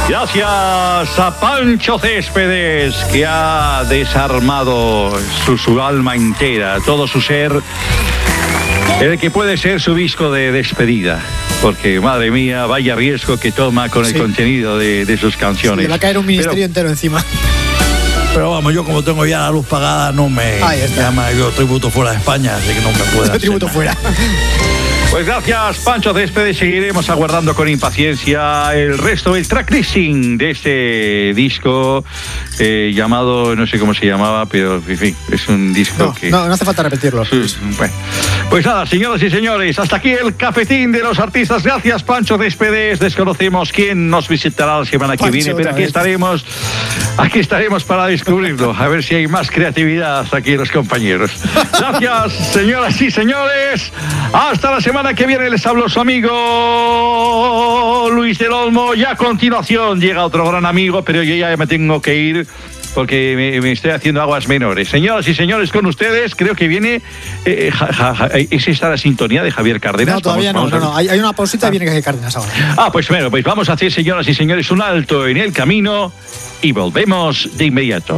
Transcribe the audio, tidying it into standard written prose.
Gracias a Pancho Céspedes, que ha desarmado su alma entera, todo su ser, el que puede ser su disco de despedida. Porque, madre mía, vaya riesgo que toma con el contenido de sus canciones. Sí, le va a caer un ministerio entero encima. Pero vamos, yo como tengo ya la luz pagada, no me llama yo tributo fuera de España, así que no me puedo hacer tributo fuera. Pues gracias, Pancho Céspedes. Seguiremos aguardando con impaciencia el resto del track listing de este disco llamado, no sé cómo se llamaba, pero en fin, es un disco que... No hace falta repetirlo. Bueno. Pues nada, señoras y señores, hasta aquí el cafetín de los artistas. Gracias, Pancho Céspedes. Desconocemos quién nos visitará la semana que viene, pero aquí estaremos para descubrirlo, a ver si hay más creatividad aquí los compañeros. Gracias, señoras y señores. Hasta la semana que viene. Les habló su amigo Luis del Olmo, y a continuación llega otro gran amigo, pero yo ya me tengo que ir porque me estoy haciendo aguas menores. Señoras y señores, con ustedes creo que viene ¿es esta la sintonía de Javier Cárdenas? No, todavía no. Hay una pausita y viene Javier Cárdenas ahora. Pues bueno, pues vamos a hacer, señoras y señores, un alto en el camino y volvemos de inmediato.